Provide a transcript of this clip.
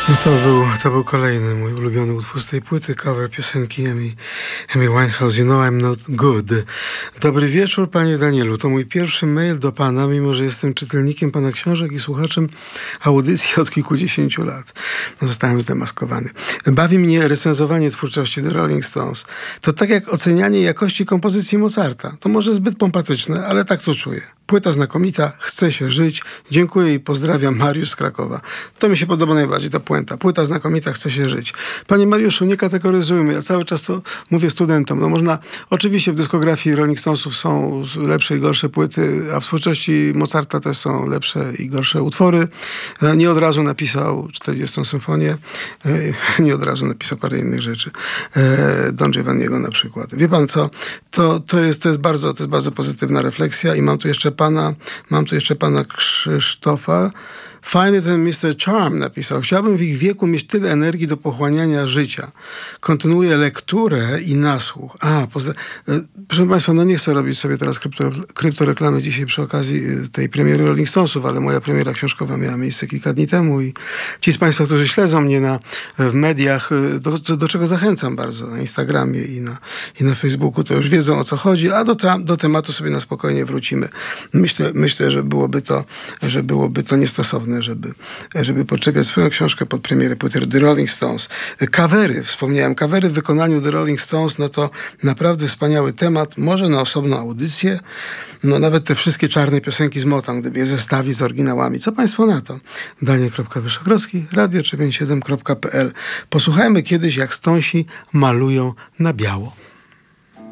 No to był kolejny mój ulubiony utwór z tej płyty, cover piosenki Amy Winehouse, You Know I'm Not Good. Dobry wieczór, panie Danielu. To mój pierwszy mail do pana, mimo że jestem czytelnikiem pana książek i słuchaczem audycji od kilkudziesięciu lat. No, zostałem zdemaskowany. Bawi mnie recenzowanie twórczości The Rolling Stones. To tak jak ocenianie jakości kompozycji Mozarta. To może zbyt pompatyczne, ale tak to czuję. Płyta znakomita, chce się żyć. Dziękuję i pozdrawiam, Mariusz z Krakowa. To mi się podoba najbardziej, ta puenta. Płyta znakomita, chce się żyć. Panie Mariuszu, nie kategoryzujmy. Ja cały czas to mówię studentom. No można, oczywiście w dyskografii Rolling Stonesów są lepsze i gorsze płyty, a w twórczości Mozarta też są lepsze i gorsze utwory. Nie od razu napisał 40. symfonię. Nie od razu napisał parę innych rzeczy. Don Giovanniego na przykład. Wie pan co? To jest bardzo pozytywna refleksja i mam tu jeszcze pana Krzysztofa. Fajny ten Mr. Charm napisał. Chciałbym w ich wieku mieć tyle energii do pochłaniania życia. Kontynuuję lekturę i nasłuch. Proszę państwa, no nie chcę robić sobie teraz kryptoreklamy dzisiaj przy okazji tej premiery Rolling Stonesów, ale moja premiera książkowa miała miejsce kilka dni temu i ci z państwa, którzy śledzą mnie w mediach, do czego zachęcam bardzo, na Instagramie i na Facebooku, to już wiedzą, o co chodzi, a do tematu sobie na spokojnie wrócimy. Myślę, że byłoby to niestosowne, żeby podczepiać swoją książkę pod premierę płyty The Rolling Stones. Wspomniałem, kawery w wykonaniu The Rolling Stones, no to naprawdę wspaniały temat, może na osobną audycję, no nawet te wszystkie czarne piosenki z Motown, gdyby je zestawić z oryginałami. Co państwo na to? Daniel.Wyszokrowski, radio357.pl. Posłuchajmy kiedyś, jak Stonesi malują na biało.